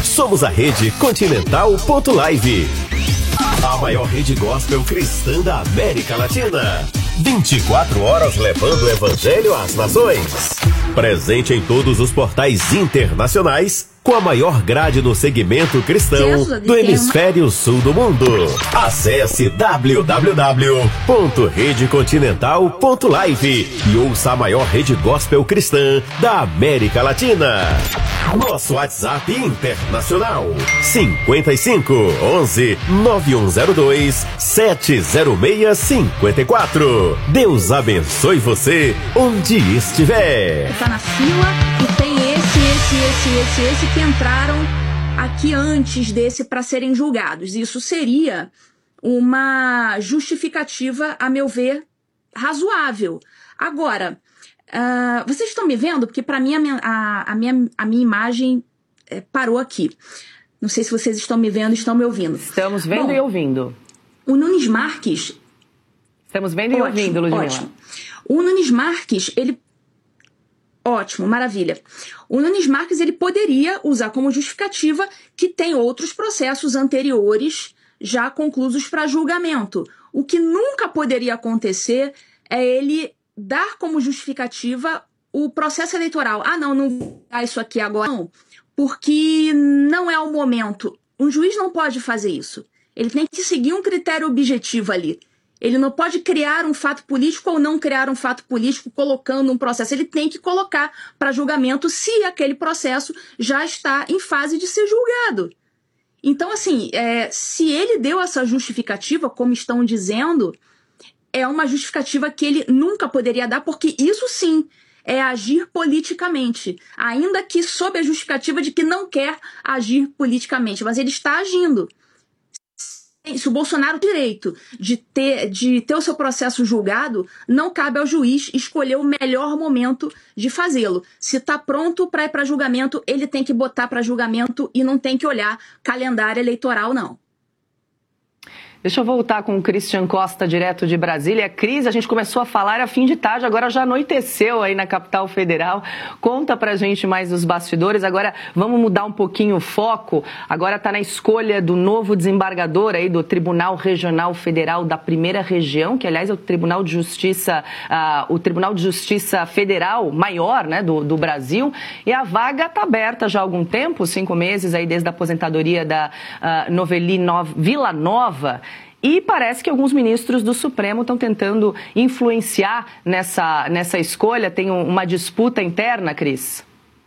Somos a rede Continental.live, a maior rede gospel cristã da América Latina. 24 horas levando o evangelho às nações. Presente em todos os portais internacionais, com a maior grade no segmento cristão do hemisfério sul do mundo. Acesse www.redecontinental.live e ouça a maior rede gospel cristã da América Latina. Nosso WhatsApp internacional 55 11 9102 70654. Deus abençoe você onde estiver. Tá na fila e tem esse que entraram aqui antes desse para serem julgados. Isso seria uma justificativa, a meu ver, razoável. Agora, vocês estão me vendo? Porque para mim a minha imagem parou aqui. Não sei se vocês estão me vendo, estão me ouvindo. Estamos vendo e ouvindo. O Nunes Marques... Estamos vendo e ouvindo, Ludmila. Ótimo. O Nunes Marques, ele... Ótimo, maravilha. O Nunes Marques, ele poderia usar como justificativa que tem outros processos anteriores já conclusos para julgamento. O que nunca poderia acontecer é ele dar como justificativa o processo eleitoral. Não vou dar isso aqui agora, não, porque não é o momento. Um juiz não pode fazer isso. Ele tem que seguir um critério objetivo ali. Ele não pode criar um fato político ou não criar um fato político colocando um processo. Ele tem que colocar para julgamento se aquele processo já está em fase de ser julgado. Então, assim, se ele deu essa justificativa, como estão dizendo, é uma justificativa que ele nunca poderia dar, porque isso sim é agir politicamente, ainda que sob a justificativa de que não quer agir politicamente, mas ele está agindo. Se o Bolsonaro tem direito de ter o seu processo julgado, não cabe ao juiz escolher o melhor momento de fazê-lo. Se está pronto para ir para julgamento, ele tem que botar para julgamento e não tem que olhar calendário eleitoral, não. Deixa eu voltar com o Christian Costa, direto de Brasília. Cris, a gente começou a falar a fim de tarde, agora já anoiteceu aí na capital federal. Conta pra gente mais dos bastidores. Agora vamos mudar um pouquinho o foco. Agora está na escolha do novo desembargador aí do Tribunal Regional Federal da Primeira Região, que aliás é o Tribunal de Justiça Federal maior, né, do Brasil. E a vaga está aberta já há algum tempo, 5 meses aí desde a aposentadoria da Noveli Villanova. E parece que alguns ministros do Supremo estão tentando influenciar nessa escolha. Tem uma disputa interna, Cris?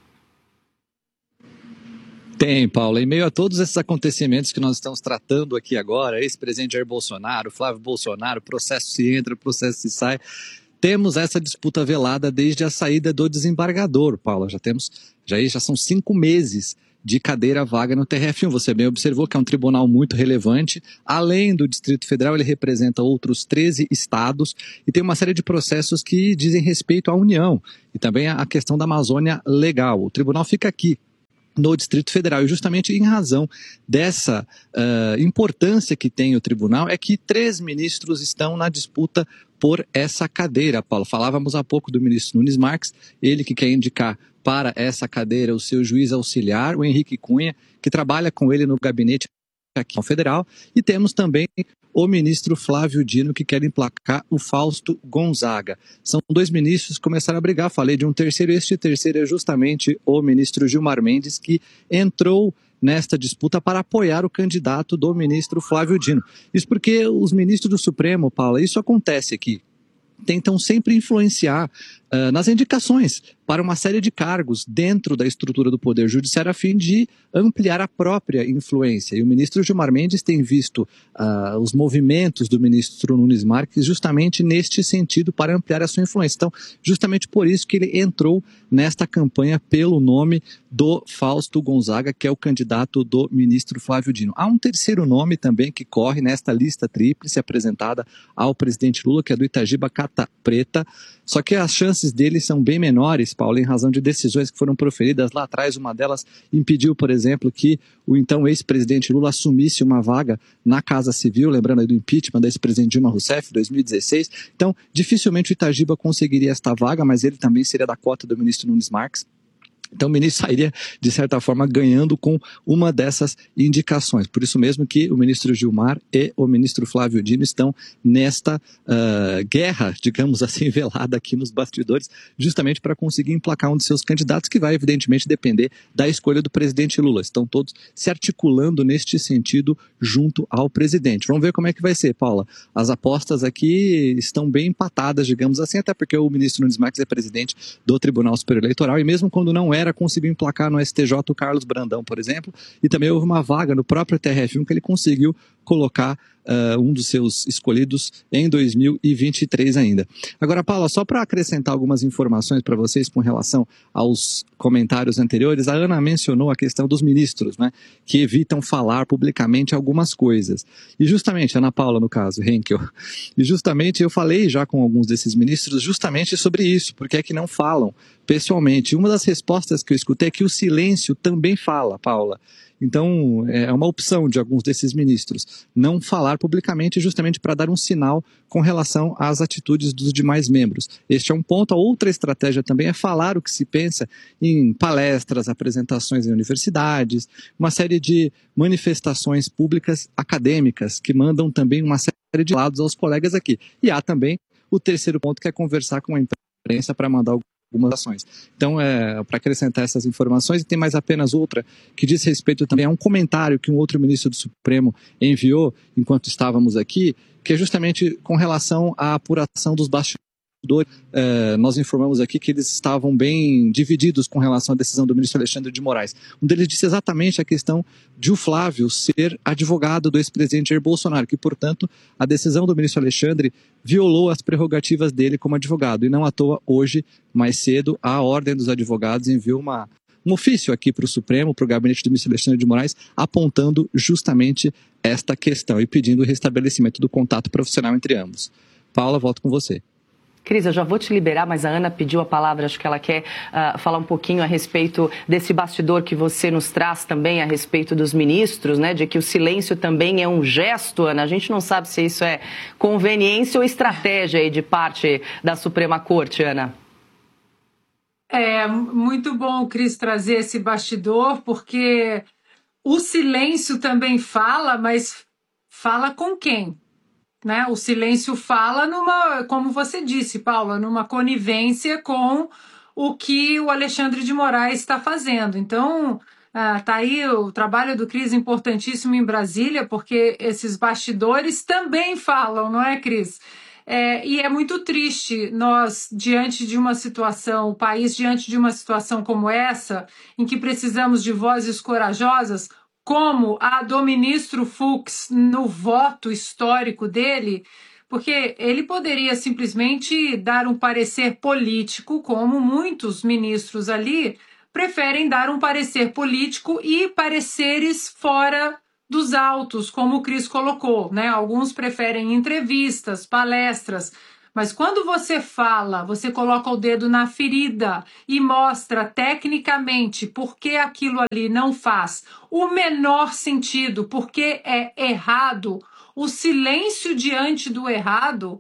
Tem, Paula. Em meio a todos esses acontecimentos que nós estamos tratando aqui agora, ex-presidente Jair Bolsonaro, Flávio Bolsonaro, processo se entra, processo se sai, temos essa disputa velada desde a saída do desembargador, Paula. Já são 5 meses de cadeira vaga no TRF1. Você bem observou que é um tribunal muito relevante. Além do Distrito Federal, ele representa outros 13 estados e tem uma série de processos que dizem respeito à União e também à questão da Amazônia Legal. O tribunal fica aqui no Distrito Federal e justamente em razão dessa importância que tem o tribunal é que 3 ministros estão na disputa por essa cadeira, Paulo. Falávamos há pouco do ministro Nunes Marques, ele que quer indicar para essa cadeira o seu juiz auxiliar, o Henrique Cunha, que trabalha com ele no gabinete aqui no Federal, e temos também o ministro Flávio Dino, que quer emplacar o Fausto Gonzaga. São 2 ministros que começaram a brigar, falei de um terceiro, este terceiro é justamente o ministro Gilmar Mendes, que entrou nesta disputa para apoiar o candidato do ministro Flávio Dino. Isso porque os ministros do Supremo, Paula, isso acontece aqui, tentam sempre influenciar nas indicações para uma série de cargos dentro da estrutura do Poder Judiciário a fim de ampliar a própria influência. E o ministro Gilmar Mendes tem visto os movimentos do ministro Nunes Marques justamente neste sentido para ampliar a sua influência. Então, justamente por isso que ele entrou nesta campanha pelo nome do Fausto Gonzaga, que é o candidato do ministro Flávio Dino. Há um terceiro nome também que corre nesta lista tríplice apresentada ao presidente Lula, que é do Itagiba Cata Preta, só que as chances dele são bem menores, Paulo, em razão de decisões que foram proferidas lá atrás. Uma delas impediu, por exemplo, que o então ex-presidente Lula assumisse uma vaga na Casa Civil, lembrando aí do impeachment da ex-presidente Dilma Rousseff, em 2016. Então, dificilmente o Itagiba conseguiria esta vaga, mas ele também seria da cota do ministro Nunes Marques. Então o ministro sairia, de certa forma, ganhando com uma dessas indicações. Por isso mesmo que o ministro Gilmar e o ministro Flávio Dino estão nesta guerra, digamos assim, velada aqui nos bastidores, justamente para conseguir emplacar um de seus candidatos, que vai, evidentemente, depender da escolha do presidente Lula. Estão todos se articulando neste sentido junto ao presidente. Vamos ver como é que vai ser, Paula. As apostas aqui estão bem empatadas, digamos assim, até porque o ministro Nunes Marques é presidente do Tribunal Superior Eleitoral e mesmo quando não era, conseguiu emplacar no STJ o Carlos Brandão, por exemplo, e também houve uma vaga no próprio TRF1 que ele conseguiu colocar um dos seus escolhidos em 2023 ainda. Agora, Paula, só para acrescentar algumas informações para vocês com relação aos comentários anteriores, a Ana mencionou a questão dos ministros, né, que evitam falar publicamente algumas coisas. E justamente, Ana Paula, no caso, Henkel, e justamente eu falei já com alguns desses ministros justamente sobre isso, porque é que não falam pessoalmente. Uma das respostas que eu escutei é que o silêncio também fala, Paula. Então, é uma opção de alguns desses ministros não falar publicamente justamente para dar um sinal com relação às atitudes dos demais membros. Este é um ponto. A outra estratégia também é falar o que se pensa em palestras, apresentações em universidades, uma série de manifestações públicas acadêmicas que mandam também uma série de lados aos colegas aqui. E há também o terceiro ponto, que é conversar com a imprensa para mandar algumas ações. Então, para acrescentar essas informações, e tem mais apenas outra que diz respeito também a um comentário que um outro ministro do Supremo enviou enquanto estávamos aqui, que é justamente com relação à apuração dos bastidores. Nós informamos aqui que eles estavam bem divididos com relação à decisão do ministro Alexandre de Moraes. Um deles disse exatamente a questão de o Flávio ser advogado do ex-presidente Jair Bolsonaro, que, portanto, a decisão do ministro Alexandre violou as prerrogativas dele como advogado. E não à toa, hoje, mais cedo, a Ordem dos Advogados enviou um ofício aqui para o Supremo, para o gabinete do ministro Alexandre de Moraes, apontando justamente esta questão e pedindo o restabelecimento do contato profissional entre ambos. Paula, volto com você. Cris, eu já vou te liberar, mas a Ana pediu a palavra, acho que ela quer falar um pouquinho a respeito desse bastidor que você nos traz também a respeito dos ministros, né, de que o silêncio também é um gesto, Ana. A gente não sabe se isso é conveniência ou estratégia aí de parte da Suprema Corte, Ana. É muito bom, Cris, trazer esse bastidor, porque o silêncio também fala, mas fala com quem? Né? O silêncio fala como você disse, Paula, numa conivência com o que o Alexandre de Moraes está fazendo. Então, tá aí o trabalho do Cris importantíssimo em Brasília, porque esses bastidores também falam, não é, Cris? E é muito triste nós, diante de uma situação, o país diante de uma situação como essa, em que precisamos de vozes corajosas, como a do ministro Fux no voto histórico dele, porque ele poderia simplesmente dar um parecer político, como muitos ministros ali preferem dar um parecer político e pareceres fora dos autos, como o Cris colocou, né? Alguns preferem entrevistas, palestras, mas quando você fala, você coloca o dedo na ferida e mostra tecnicamente por que aquilo ali não faz o menor sentido, porque é errado, o silêncio diante do errado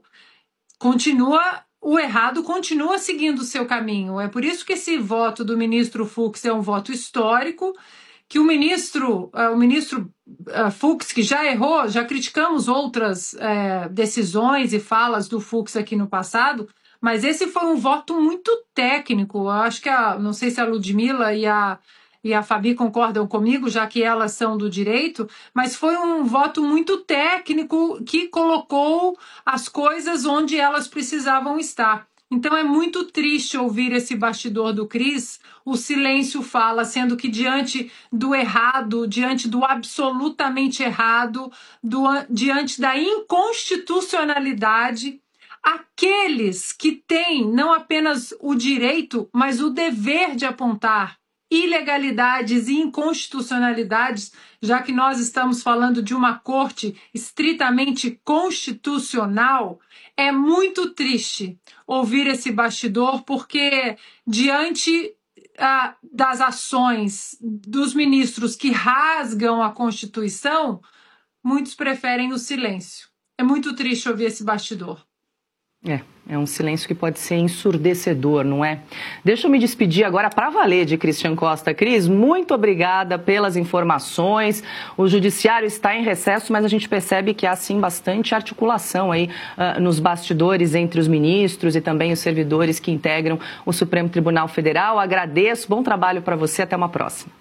o errado continua seguindo o seu caminho. É por isso que esse voto do ministro Fux é um voto histórico, que o ministro Fux, que já errou, já criticamos outras decisões e falas do Fux aqui no passado, mas esse foi um voto muito técnico. Eu acho que não sei se a Ludmila e a Fabi concordam comigo, já que elas são do direito, mas foi um voto muito técnico que colocou as coisas onde elas precisavam estar. Então é muito triste ouvir esse bastidor do Cris, o silêncio fala, sendo que diante do errado, diante do absolutamente errado, diante da inconstitucionalidade, aqueles que têm não apenas o direito, mas o dever de apontar ilegalidades e inconstitucionalidades, já que nós estamos falando de uma corte estritamente constitucional, é muito triste ouvir esse bastidor, porque diante das ações dos ministros que rasgam a Constituição, muitos preferem o silêncio. É muito triste ouvir esse bastidor. É um silêncio que pode ser ensurdecedor, não é? Deixa eu me despedir agora para valer de Christian Costa. Cris, muito obrigada pelas informações. O judiciário está em recesso, mas a gente percebe que há, sim, bastante articulação aí nos bastidores entre os ministros e também os servidores que integram o Supremo Tribunal Federal. Agradeço, bom trabalho para você, até uma próxima.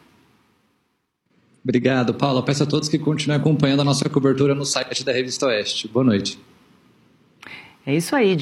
Obrigado, Paula. Peço a todos que continuem acompanhando a nossa cobertura no site da Revista Oeste. Boa noite. É isso aí,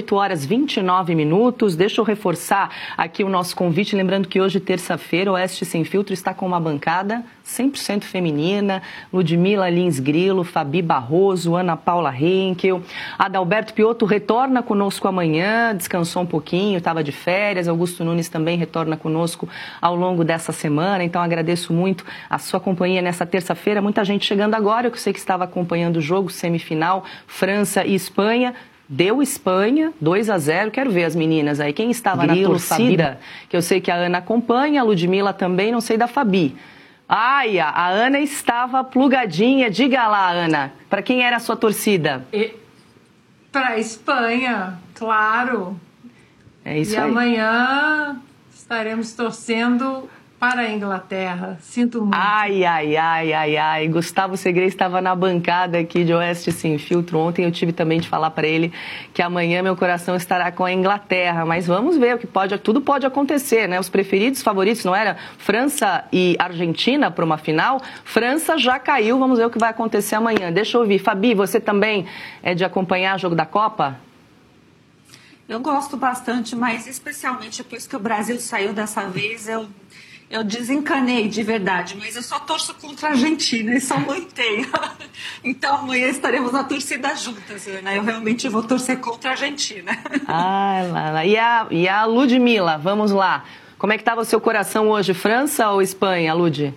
18h29. Deixa eu reforçar aqui o nosso convite, lembrando que hoje, terça-feira, o Oeste Sem Filtro está com uma bancada 100% feminina, Ludmila Lins Grilo, Fabi Barroso, Ana Paula Henkel, Adalberto Piotto retorna conosco amanhã, descansou um pouquinho, estava de férias, Augusto Nunes também retorna conosco ao longo dessa semana, então agradeço muito a sua companhia nessa terça-feira, muita gente chegando agora, eu sei que estava acompanhando o jogo semifinal, França e Espanha. Deu Espanha, 2-0, quero ver as meninas aí. Quem estava Grilo, na torcida, que eu sei que a Ana acompanha, a Ludmila também, não sei da Fabi. Ai, a Ana estava plugadinha, diga lá, Ana, para quem era a sua torcida? Para a Espanha, claro. É isso aí. E amanhã estaremos torcendo para a Inglaterra. Sinto muito. Ai. Gustavo Segre estava na bancada aqui de Oeste Sem Filtro ontem. Eu tive também de falar para ele que amanhã meu coração estará com a Inglaterra. Mas vamos ver o que tudo pode acontecer, né? Os preferidos, favoritos, não era França e Argentina para uma final? França já caiu. Vamos ver o que vai acontecer amanhã. Deixa eu ouvir. Fabi, você também é de acompanhar o jogo da Copa? Eu gosto bastante, mas especialmente depois que o Brasil saiu dessa vez, eu desencanei de verdade, mas eu só torço contra a Argentina, isso eu não tenho. Então amanhã estaremos na torcida juntas, né? Eu realmente vou torcer contra a Argentina. E a Ludmila, vamos lá. Como é que estava o seu coração hoje, França ou Espanha, Lud?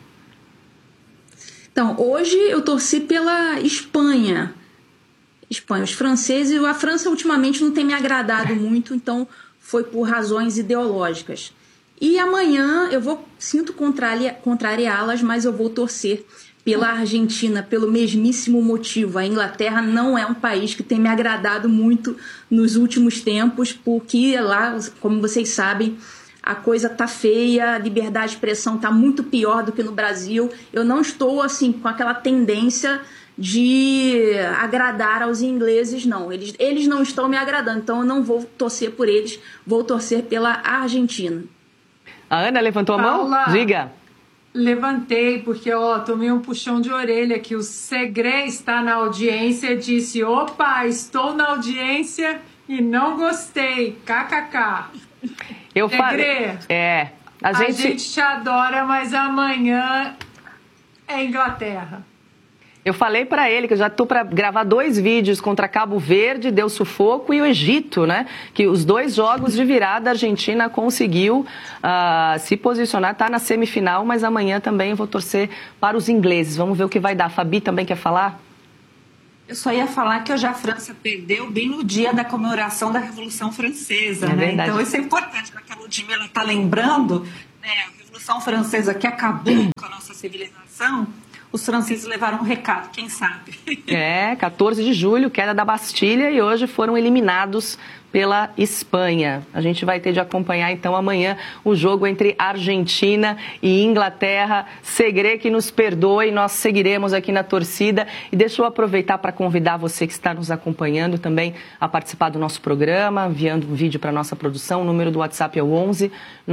Então, hoje eu torci pela Espanha. Os franceses, a França ultimamente não tem me agradado muito, então foi por razões ideológicas. E amanhã eu sinto contrariá-las, mas eu vou torcer pela Argentina, pelo mesmíssimo motivo. A Inglaterra não é um país que tem me agradado muito nos últimos tempos, porque lá, como vocês sabem, a coisa tá feia, a liberdade de expressão tá muito pior do que no Brasil. Eu não estou assim com aquela tendência de agradar aos ingleses, não. Eles não estão me agradando, então eu não vou torcer por eles, vou torcer pela Argentina. A Ana levantou a mão? Diga. Levantei, porque tomei um puxão de orelha que o Segre está na audiência, disse, opa, estou na audiência e não gostei, kkk. Eu falei. A gente te adora, mas amanhã é Inglaterra. Eu falei para ele que eu já estou para gravar 2 vídeos contra Cabo Verde, deu sufoco, e o Egito, né? Que os 2 jogos de virada a Argentina conseguiu se posicionar, está na semifinal, mas amanhã também vou torcer para os ingleses. Vamos ver o que vai dar. A Fabi também quer falar? Eu só ia falar que hoje a França perdeu bem no dia da comemoração da Revolução Francesa, né? Verdade. Então isso é importante, porque a Ludmila está lembrando, né? A Revolução Francesa que acabou com a nossa civilização. Os franceses levaram um recado, quem sabe? 14 de julho, queda da Bastilha, e hoje foram eliminados pela Espanha. A gente vai ter de acompanhar, então, amanhã o jogo entre Argentina e Inglaterra. Segre que nos perdoe, nós seguiremos aqui na torcida. E deixa eu aproveitar para convidar você que está nos acompanhando também a participar do nosso programa, enviando um vídeo para a nossa produção. O número do WhatsApp é o 11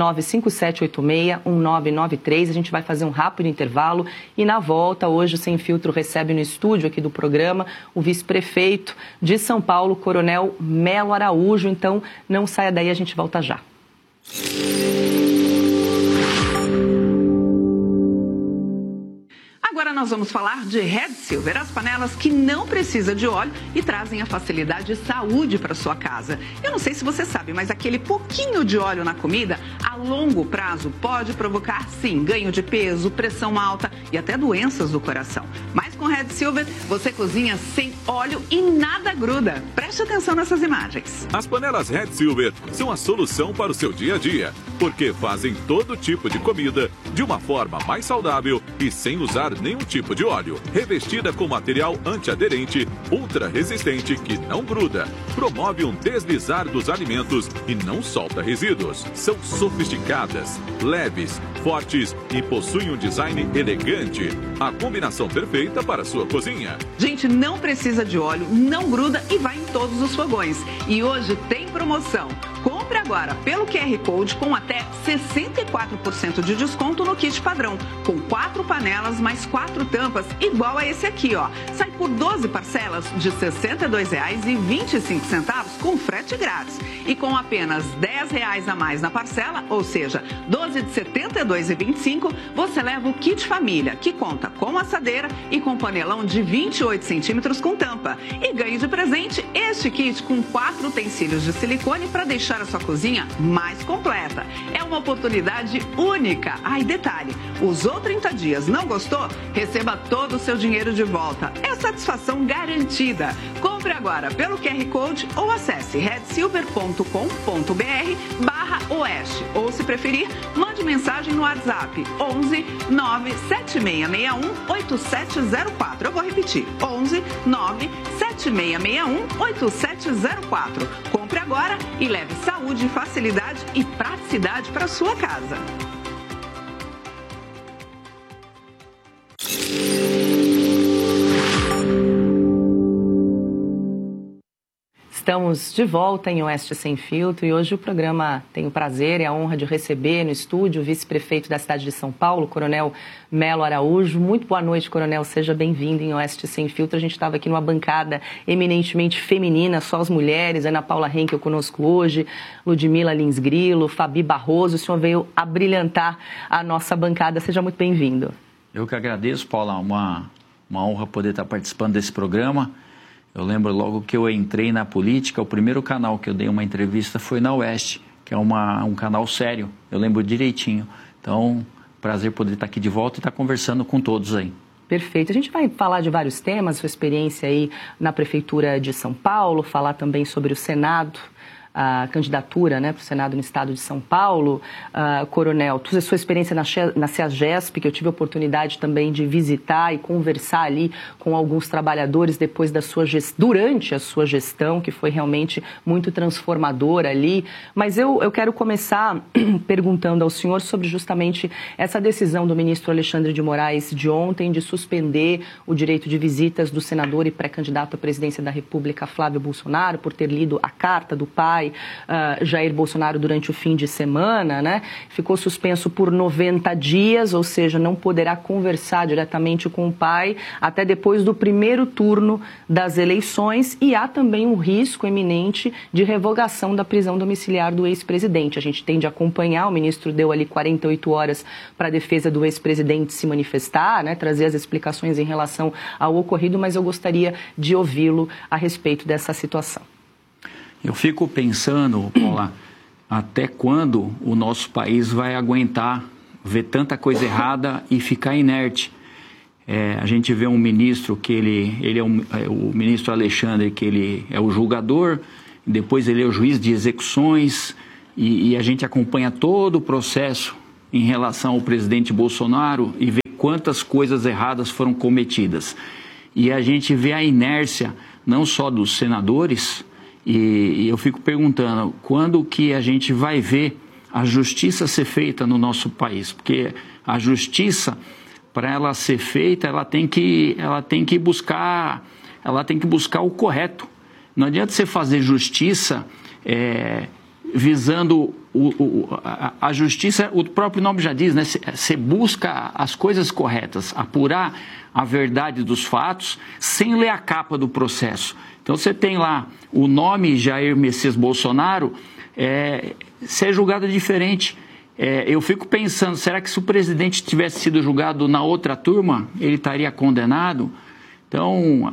95786 1993. A gente vai fazer um rápido intervalo e, na volta, hoje o Sem Filtro recebe no estúdio aqui do programa o vice-prefeito de São Paulo, Coronel Melo Araújo. Então, não saia daí, a gente volta já. Agora nós vamos falar de Red Silver, as panelas que não precisam de óleo e trazem a facilidade e saúde para sua casa. Eu não sei se você sabe, mas aquele pouquinho de óleo na comida, a longo prazo, pode provocar, sim, ganho de peso, pressão alta e até doenças do coração. Mas com Red Silver, você cozinha sem óleo e nada gruda. Preste atenção nessas imagens. As panelas Red Silver são a solução para o seu dia a dia, porque fazem todo tipo de comida de uma forma mais saudável e sem usar nenhum tipo de óleo. Revestida com material antiaderente, ultra resistente que não gruda, promove um deslizar dos alimentos e não solta resíduos. São sofisticadas, leves, fortes e possuem um design elegante. A combinação perfeita para a sua cozinha. Gente, não precisa de óleo, não gruda e vai em todos os fogões. E hoje tem promoção. Compre agora pelo QR Code com até 64% de desconto no kit padrão, com 4 panelas mais 4 tampas, igual a esse aqui, ó. Sai por 12 parcelas de R$ 62,25 com frete grátis. E com apenas R$ 10 a mais na parcela, ou seja, 12 de R$ 72,25, você leva o kit família, que conta com assadeira e com panelão de 28 centímetros com tampa. E ganhe de presente este kit com 4 utensílios de silicone para deixar a sua cozinha mais completa. É uma oportunidade única. Ah, e detalhe, usou 30 dias, não gostou? Receba todo o seu dinheiro de volta. É satisfação garantida. Compre agora pelo QR Code ou acesse redsilver.com.br/oeste. Ou, se preferir, mande mensagem no WhatsApp 11 97661 8704. Eu vou repetir, 11 97661 8704. Compre agora e leve saúde, facilidade e praticidade para sua casa. Estamos de volta em Oeste Sem Filtro e hoje o programa tem o prazer e a honra de receber no estúdio o vice-prefeito da cidade de São Paulo, Coronel Melo Araújo. Muito boa noite, Coronel. Seja bem-vindo em Oeste Sem Filtro. A gente estava aqui numa bancada eminentemente feminina, só as mulheres. Ana Paula Henkel conosco hoje, Ludmila Lins Grilo, Fabi Barroso. O senhor veio abrilhantar a nossa bancada. Seja muito bem-vindo. Eu que agradeço, Paula. Uma honra poder estar participando desse programa. Eu lembro logo que eu entrei na política, o primeiro canal que eu dei uma entrevista foi na Oeste, que é um canal sério, eu lembro direitinho. Então, prazer poder estar aqui de volta e estar conversando com todos aí. Perfeito. A gente vai falar de vários temas, sua experiência aí na Prefeitura de São Paulo, falar também sobre o Senado, a candidatura, né, para o Senado no estado de São Paulo. Coronel, sua experiência na CEAGESP, que eu tive a oportunidade também de visitar e conversar ali com alguns trabalhadores depois da durante a sua gestão, que foi realmente muito transformadora ali. Mas eu quero começar perguntando ao senhor sobre justamente essa decisão do ministro Alexandre de Moraes de ontem de suspender o direito de visitas do senador e pré-candidato à presidência da República, Flávio Bolsonaro, por ter lido a carta do pai Jair Bolsonaro durante o fim de semana, né? Ficou suspenso por 90 dias, ou seja, não poderá conversar diretamente com o pai até depois do primeiro turno das eleições, e há também um risco eminente de revogação da prisão domiciliar do ex-presidente. A gente tem de acompanhar, o ministro deu ali 48 horas para a defesa do ex-presidente se manifestar, né? Trazer as explicações em relação ao ocorrido, mas eu gostaria de ouvi-lo a respeito dessa situação. Eu fico pensando, Paula, até quando o nosso país vai aguentar ver tanta coisa errada e ficar inerte. A gente vê um ministro que ele é o ministro Alexandre, que ele é o julgador, depois ele é o juiz de execuções, e a gente acompanha todo o processo em relação ao presidente Bolsonaro e vê quantas coisas erradas foram cometidas. E a gente vê a inércia não só dos senadores. E eu fico perguntando, quando que a gente vai ver a justiça ser feita no nosso país? Porque a justiça, para ela ser feita, ela tem que buscar o correto. Não adianta você fazer justiça visando a justiça, o próprio nome já diz, né? Você busca as coisas corretas, apurar a verdade dos fatos sem ler a capa do processo. Então você tem lá o nome Jair Messias Bolsonaro, ser julgado diferente. Eu fico pensando, será que se o presidente tivesse sido julgado na outra turma, ele estaria condenado? Então,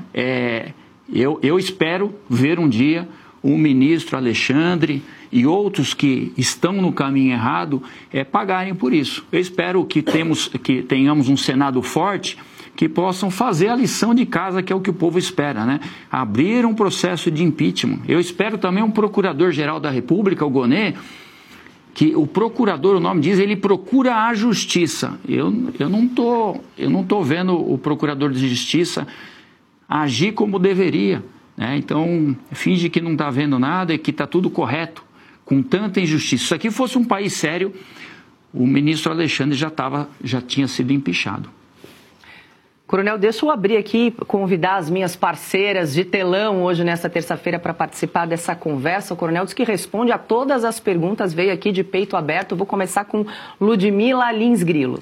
eu espero ver um dia o ministro Alexandre e outros que estão no caminho errado pagarem por isso. Eu espero que tenhamos um Senado forte, que possam fazer a lição de casa, que é o que o povo espera, né? Abrir um processo de impeachment. Eu espero também um Procurador-Geral da República, o Gonê, que o procurador, o nome diz, ele procura a justiça. Eu não tô vendo o procurador de justiça agir como deveria, né? Então, finge que não está vendo nada e que está tudo correto, com tanta injustiça. Se isso aqui fosse um país sério, o ministro Alexandre já tinha sido empichado. Coronel, deixa eu abrir aqui, convidar as minhas parceiras de telão hoje, nessa terça-feira, para participar dessa conversa. O Coronel diz que responde a todas as perguntas, veio aqui de peito aberto. Vou começar com Ludmila Lins Grilo.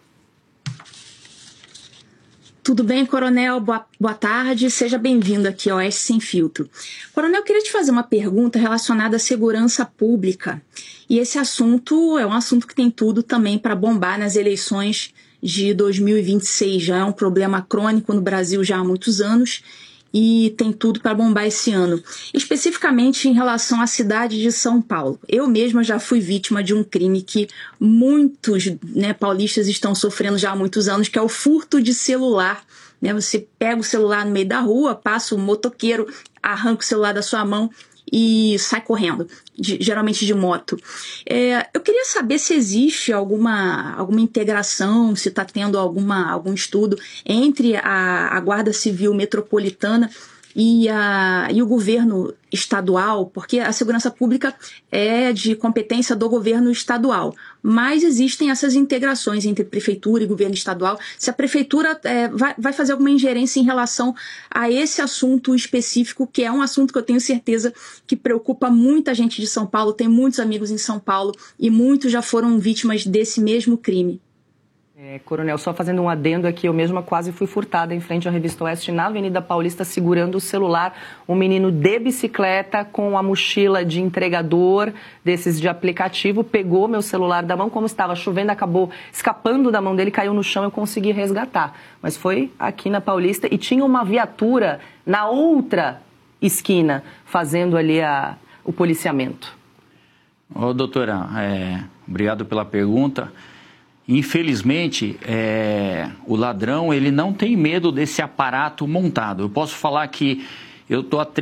Tudo bem, Coronel? Boa tarde. Seja bem-vindo aqui ao Oeste Sem Filtro. Coronel, eu queria te fazer uma pergunta relacionada à segurança pública. E esse assunto é um assunto que tem tudo também para bombar nas eleições de 2026. Já é um problema crônico no Brasil já há muitos anos e tem tudo para bombar esse ano. Especificamente em relação à cidade de São Paulo. Eu mesma já fui vítima de um crime que muitos, paulistas estão sofrendo já há muitos anos, que é o furto de celular. Você pega o celular no meio da rua, passa o motoqueiro, arranca o celular da sua mão e sai correndo, geralmente de moto. Eu queria saber se existe alguma integração, se está tendo algum estudo entre a Guarda Civil Metropolitana e o governo estadual, porque a segurança pública é de competência do governo estadual, mas existem essas integrações entre prefeitura e governo estadual. Se a prefeitura vai fazer alguma ingerência em relação a esse assunto específico, que é um assunto que eu tenho certeza que preocupa muita gente de São Paulo, tem muitos amigos em São Paulo e muitos já foram vítimas desse mesmo crime. Coronel, só fazendo um adendo aqui, eu mesma quase fui furtada em frente à Revista Oeste, na Avenida Paulista, segurando o celular. Um menino de bicicleta com a mochila de entregador, desses de aplicativo, pegou meu celular da mão, como estava chovendo, acabou escapando da mão dele, caiu no chão, eu consegui resgatar. Mas foi aqui na Paulista e tinha uma viatura na outra esquina, fazendo ali o policiamento. Doutora, obrigado pela pergunta. Infelizmente, o ladrão ele não tem medo desse aparato montado. Eu posso falar que eu estou há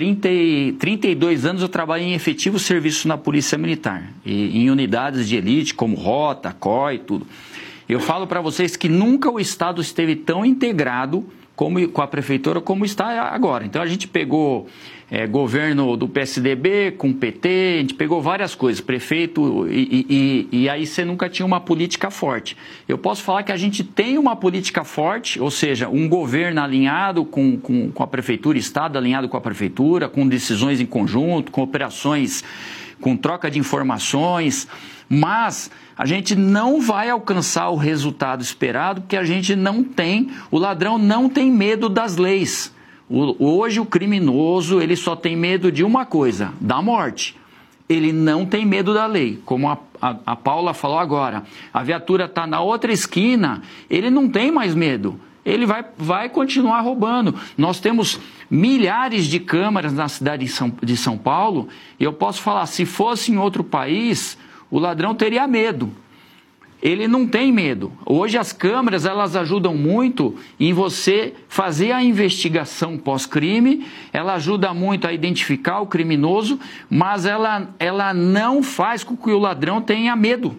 32 anos, eu trabalho em efetivo serviço na Polícia Militar, e em unidades de elite como Rota, COI, tudo. Eu falo para vocês que nunca o Estado esteve tão integrado com a Prefeitura como está agora. Então a gente pegou governo do PSDB com PT, a gente pegou várias coisas, prefeito, e aí você nunca tinha uma política forte. Eu posso falar que a gente tem uma política forte, ou seja, um governo alinhado com a Prefeitura, Estado alinhado com a Prefeitura, com decisões em conjunto, com operações, com troca de informações, mas a gente não vai alcançar o resultado esperado porque a gente o ladrão não tem medo das leis. Hoje o criminoso, ele só tem medo de uma coisa, da morte. Ele não tem medo da lei, como a Paula falou agora. A viatura está na outra esquina, ele não tem mais medo. Ele vai continuar roubando. Nós temos milhares de câmeras na cidade de São Paulo, e eu posso falar, se fosse em outro país, o ladrão teria medo. Ele não tem medo. Hoje as câmeras, elas ajudam muito em você fazer a investigação pós-crime, ela ajuda muito a identificar o criminoso, mas ela não faz com que o ladrão tenha medo.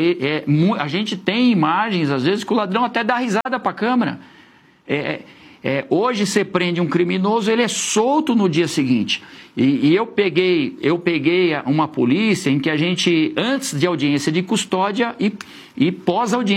A gente tem imagens, às vezes, que o ladrão até dá risada para a câmera. Hoje você prende um criminoso, ele é solto no dia seguinte. E eu peguei uma polícia em que a gente, antes de audiência de custódia e pós-audiência,